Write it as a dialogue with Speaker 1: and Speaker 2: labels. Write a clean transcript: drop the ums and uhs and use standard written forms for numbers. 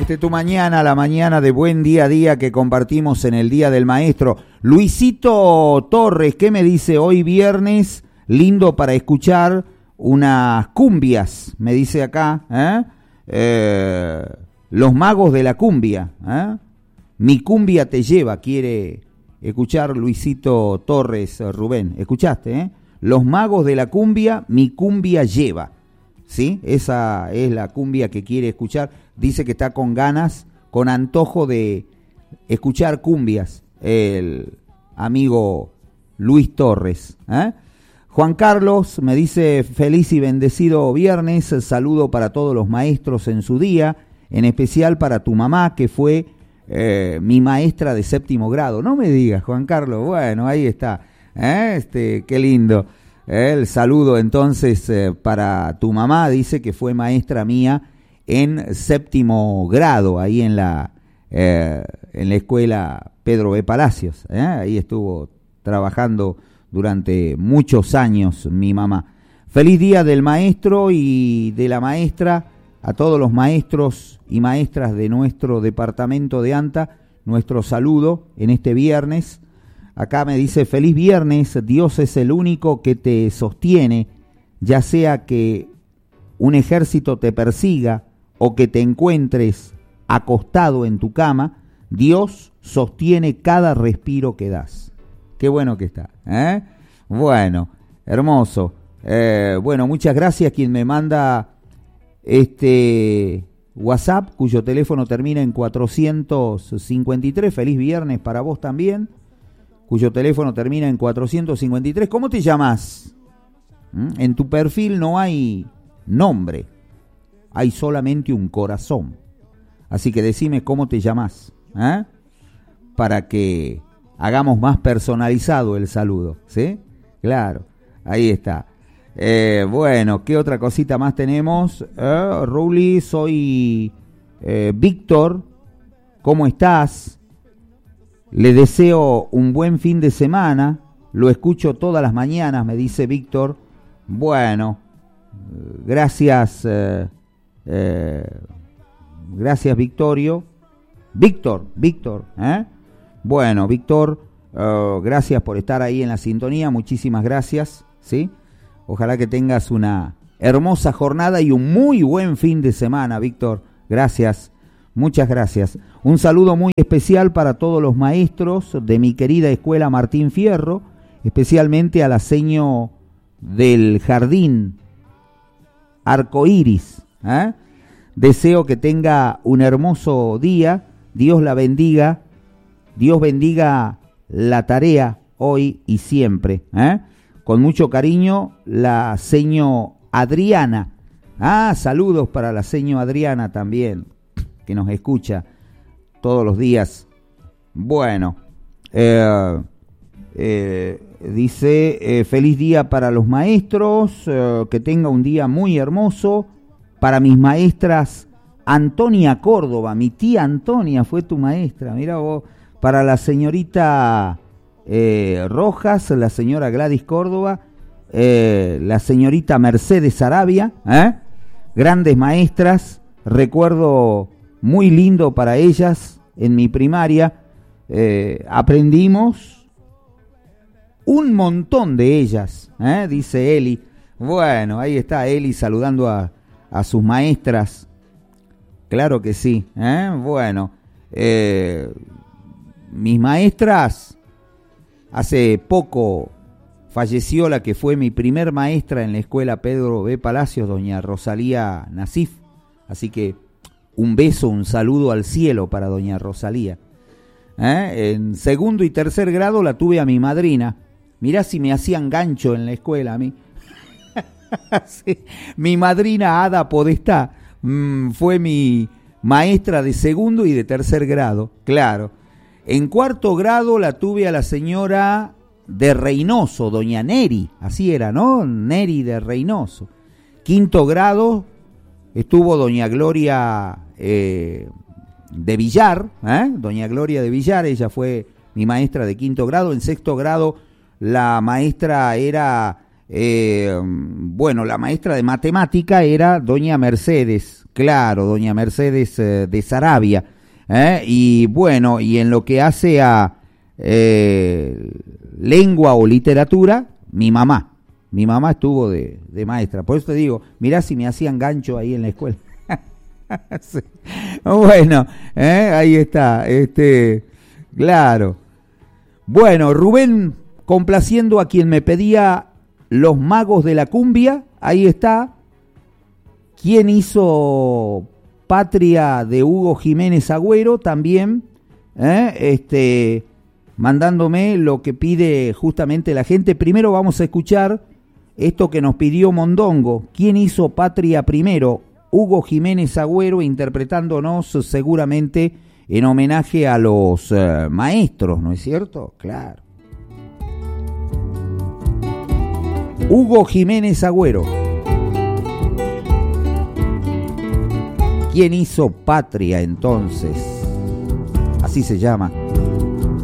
Speaker 1: tu mañana, la mañana de buen día a día que compartimos en el Día del Maestro. Luisito Torres, ¿qué me dice? Hoy viernes, lindo para escuchar unas cumbias, me dice acá, los magos de la cumbia, Mi cumbia te lleva, quiere escuchar Luisito Torres, Rubén. ¿Escuchaste, Los magos de la cumbia, mi cumbia lleva. ¿Sí? Esa es la cumbia que quiere escuchar. Dice que está con ganas, con antojo de escuchar cumbias, el amigo Luis Torres. Juan Carlos me dice, feliz y bendecido viernes, saludo para todos los maestros en su día, en especial para tu mamá, que fue mi maestra de 7º grado. No me digas, Juan Carlos, bueno, ahí está. Qué lindo. El saludo entonces para tu mamá, dice que fue maestra mía en 7º grado, ahí en la escuela Pedro B. Palacios. Ahí estuvo trabajando durante muchos años mi mamá. Feliz día del maestro y de la maestra, a todos los maestros y maestras de nuestro departamento de ANTA, nuestro saludo en este viernes. Acá me dice, feliz viernes, Dios es el único que te sostiene, ya sea que un ejército te persiga o que te encuentres acostado en tu cama, Dios sostiene cada respiro que das. Qué bueno que está, Bueno, hermoso. Bueno, muchas gracias quien me manda este WhatsApp, cuyo teléfono termina en 453. Feliz viernes para vos también, cuyo teléfono termina en 453. ¿Cómo te llamas? En tu perfil no hay nombre, hay solamente un corazón. Así que decime cómo te llamas, para que hagamos más personalizado el saludo, ¿sí? Claro, ahí está. Bueno, ¿qué otra cosita más tenemos? Ruli, soy Víctor, ¿cómo estás? Le deseo un buen fin de semana, lo escucho todas las mañanas, me dice Víctor. Bueno, gracias, gracias Víctor. Bueno, Víctor, gracias por estar ahí en la sintonía, muchísimas gracias, ¿sí? Ojalá que tengas una hermosa jornada y un muy buen fin de semana, Víctor. Gracias, muchas gracias. Un saludo muy especial para todos los maestros de mi querida escuela Martín Fierro, especialmente a la seño del jardín Arcoíris. Deseo que tenga un hermoso día. Dios la bendiga. Dios bendiga la tarea hoy y siempre. Con mucho cariño, la seño Adriana. Saludos para la seño Adriana también, que nos escucha todos los días. Bueno, dice, feliz día para los maestros, que tenga un día muy hermoso. Para mis maestras, Antonia Córdoba, mi tía Antonia fue tu maestra, mira vos. Para la señorita Rojas, la señora Gladys Córdoba, la señorita Mercedes Arabia, grandes maestras, recuerdo muy lindo para ellas en mi primaria, aprendimos un montón de ellas, dice Eli. Bueno, ahí está Eli saludando a sus maestras, claro que sí, bueno, mis maestras, hace poco falleció la que fue mi primer maestra en la escuela Pedro B. Palacios, doña Rosalía Nasif, así que un beso, un saludo al cielo para doña Rosalía. En 2º y 3er grado la tuve a mi madrina, mirá si me hacían gancho en la escuela a mí. Sí. Mi madrina Ada Podestá fue mi maestra de 2º y de 3er grado, claro. En 4º grado la tuve a la señora de Reynoso, doña Neri, así era, ¿no? Neri de Reynoso. 5º grado estuvo doña Gloria de Villar, doña Gloria de Villar, ella fue mi maestra de 5º grado. En 6º grado la maestra era, la maestra de matemática era doña Mercedes claro, doña Mercedes de Sarabia. Y bueno, y en lo que hace a lengua o literatura, mi mamá estuvo de maestra. Por eso te digo, mirá si me hacían gancho ahí en la escuela. Sí. Bueno, ahí está, claro. Bueno, Rubén complaciendo a quien me pedía Los Magos de la Cumbia, ahí está. ¿Quién hizo Patria de Hugo Jiménez Agüero? También, mandándome lo que pide justamente la gente. Primero vamos a escuchar esto que nos pidió Mondongo. ¿Quién hizo Patria primero? Hugo Jiménez Agüero, interpretándonos seguramente en homenaje a los maestros, ¿no es cierto? Claro. Hugo Jiménez Agüero. ¿Quién hizo Patria entonces? Así se llama.